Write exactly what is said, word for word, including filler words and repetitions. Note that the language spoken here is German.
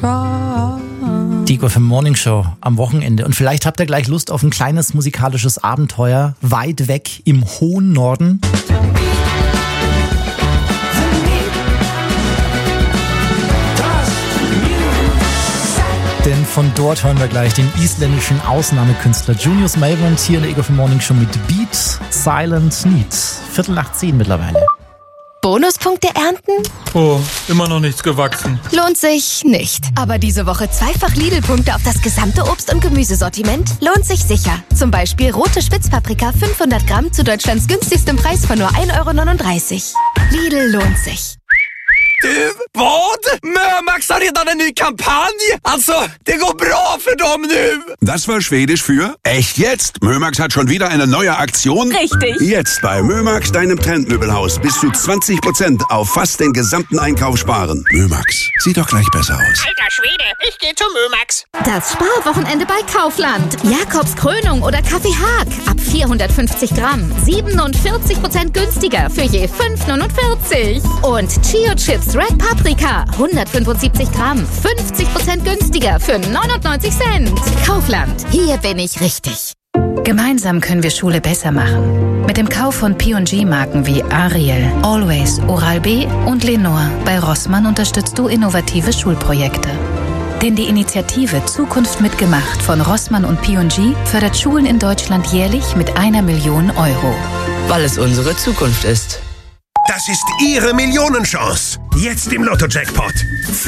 Die Ego F M Morning Show am Wochenende. Und vielleicht habt ihr gleich Lust auf ein kleines musikalisches Abenteuer weit weg im hohen Norden. Denn von dort hören wir gleich den isländischen Ausnahmekünstler Junius Mavent hier in der Ego F M Morning Show mit Beat Silent Need. Viertel nach zehn mittlerweile. Bonuspunkte ernten? Oh, immer noch nichts gewachsen. Lohnt sich nicht. Aber diese Woche zweifach Lidl-Punkte auf das gesamte Obst- und Gemüsesortiment lohnt sich sicher. Zum Beispiel rote Spitzpaprika fünfhundert Gramm zu Deutschlands günstigstem Preis von nur ein Euro neununddreißig. Lidl lohnt sich. Du, vad? Mömax har redan en ny kampanj! Alltså, det går bra för dem nu! Das war Schwedisch für echt jetzt. Mömax hat schon wieder eine neue Aktion. Richtig. Jetzt bei Mömax, deinem Trendmöbelhaus, bis zu zwanzig Prozent auf fast den gesamten Einkauf sparen. Mömax, sieht doch gleich besser aus. Alter Schwede, ich gehe zu Mömax. Das Sparwochenende bei Kaufland. Jakobs Krönung oder Kaffee Haag. Ab vierhundertfünfzig Gramm. siebenundvierzig Prozent günstiger für je fünf neunundvierzig. Und Chio Chips Red Paprika. hundertfünfundsiebzig Gramm. fünfzig Prozent günstiger für neunundneunzig Cent. Kaufland. Hier bin ich richtig. Gemeinsam können wir Schule besser machen. Mit dem Kauf von P und G-Marken wie Ariel, Always, Oral-B und Lenore bei Rossmann unterstützt du innovative Schulprojekte. Denn die Initiative Zukunft mitgemacht von Rossmann und P und G fördert Schulen in Deutschland jährlich mit einer Million Euro. Weil es unsere Zukunft ist. Das ist Ihre Millionenchance. Jetzt im Lotto-Jackpot.